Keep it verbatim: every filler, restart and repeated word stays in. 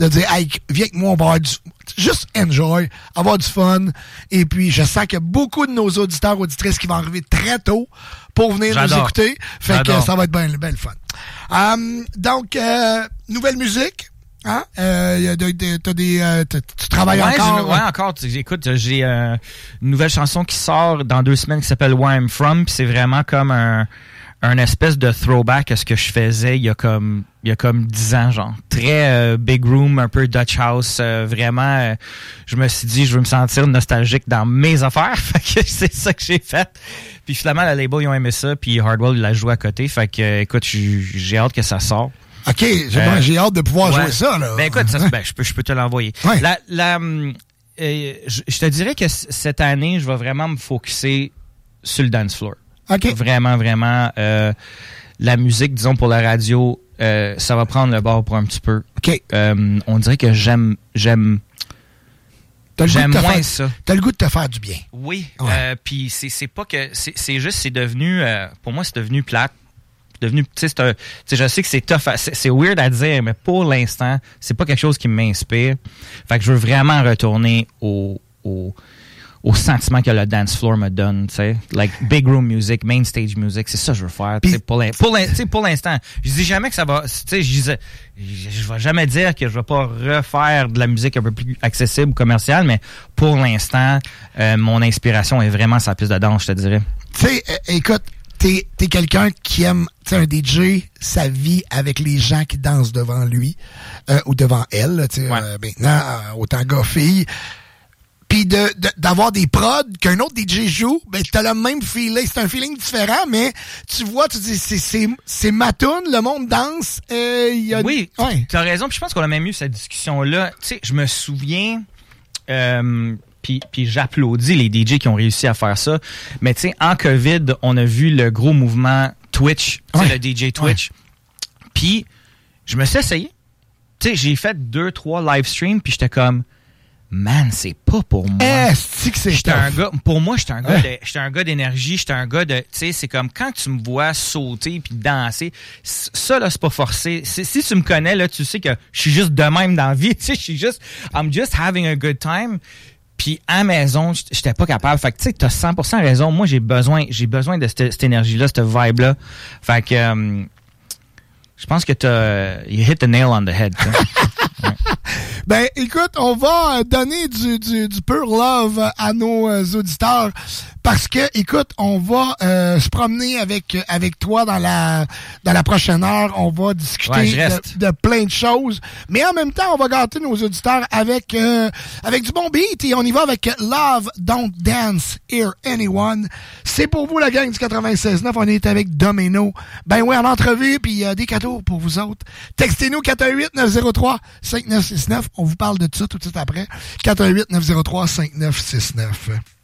de dire, hey, viens avec moi, on va avoir du, juste enjoy, avoir du fun. Et puis, je sens qu'il y a beaucoup de nos auditeurs, auditrices qui vont arriver très tôt pour venir J'adore. nous écouter. Fait J'adore. que ça va être bien, bien le fun. Um, donc, euh, nouvelle musique. Hein? Euh, t'as des, euh, t'as, tu travailles ouais, encore? Ouais, encore. Écoute, j'ai euh, une nouvelle chanson qui sort dans deux semaines qui s'appelle Where I'm From. Puis c'est vraiment comme un, un espèce de throwback à ce que je faisais il y a comme il y a comme dix ans, genre. Très euh, big room, un peu Dutch house. Euh, vraiment, euh, je me suis dit, je veux me sentir nostalgique dans mes affaires. Fait que c'est ça que j'ai fait. Puis finalement, la label, ils ont aimé ça. Puis Hardwell, il l'a joué à côté. Fait que, euh, écoute, j'ai hâte que ça sorte. OK, j'ai, euh, j'ai hâte de pouvoir ouais. jouer ça, là. Ben écoute, ça, ben, je peux, je peux te l'envoyer. Ouais. La, la, euh, je, je te dirais que c- cette année, je vais vraiment me focusser sur le dance floor. OK. Vraiment, vraiment. Euh, la musique, disons, pour la radio, euh, ça va prendre le bord pour un petit peu. OK. Euh, on dirait que j'aime, j'aime, T'as le j'aime goût de te moins faire, ça. T'as le goût de te faire du bien. Oui. Ouais. Euh, puis c'est, c'est pas que, c'est, c'est juste, c'est devenu, euh, pour moi, c'est devenu plate. Devenu, tu sais, c'est un, tu sais, je sais que c'est tough, à, c'est, c'est weird à dire, mais pour l'instant, c'est pas quelque chose qui m'inspire. Fait que je veux vraiment retourner au, au, au sentiment que le dance floor me donne, tu sais, like big room music, main stage music, c'est ça que je veux faire. Tu sais, pour, l'in, pour, l'in, pour l'instant, je dis jamais que ça va, tu sais, je disais, je, je vais jamais dire que je vais pas refaire de la musique un peu plus accessible ou commerciale, mais pour l'instant, euh, mon inspiration est vraiment sa piste de danse, je te dirais. Tu sais, euh, écoute. T'es, t'es quelqu'un qui aime, tu sais, un D J, sa vie avec les gens qui dansent devant lui euh, ou devant elle, tu sais, ouais. euh, maintenant, euh, autant gars-filles. Puis de, de, d'avoir des prods qu'un autre D J joue, ben t'as le même feeling. C'est un feeling différent, mais tu vois, tu dis, c'est, c'est, c'est ma toune, le monde danse. Euh, y a... Oui, ouais. t'as raison. Puis je pense qu'on a même eu cette discussion-là. Tu sais, je me souviens... Euh, Puis, puis j'applaudis les D J qui ont réussi à faire ça. Mais tu sais, en COVID, on a vu le gros mouvement Twitch, ouais. le D J Twitch. Ouais. Puis, je me suis essayé. Tu sais, j'ai fait deux, trois live streams, puis j'étais comme, man, c'est pas pour moi. Eh, c'est que c'est j'étais un gars, pour moi, j'étais un gars, ouais. de, j'étais un gars d'énergie, j'étais un gars de, tu sais, c'est comme quand tu me vois sauter puis danser, ça là, c'est pas forcé. C'est, si tu me connais là, tu sais que je suis juste de même dans la vie. Tu sais, je suis juste, I'm just having a good time. Puis à la maison, j'étais pas capable. Fait que tu sais, t'as cent pour cent raison. Moi, j'ai besoin, j'ai besoin de cette, cette énergie-là, cette vibe-là. Fait que euh, je pense que t'as, you hit the nail on the head. Ouais. Ben, écoute, on va donner du, du, du pure love à nos euh, auditeurs parce que, écoute, on va euh, se promener avec avec toi dans la dans la prochaine heure. On va discuter ouais, de, de plein de choses, mais en même temps, on va gâter nos auditeurs avec euh, avec du bon beat et on y va avec Love Don't Dance Hear Anyone. C'est pour vous la gang du quatre-vingt-seize neuf. On est avec Domino. Ben oui, en entrevue, puis il y a des cadeaux pour vous autres. Textez-nous quatre un huit neuf zéro trois cinq neuf six neuf. On vous parle de ça tout de suite après. quatre un huit neuf zéro trois cinq neuf six neuf.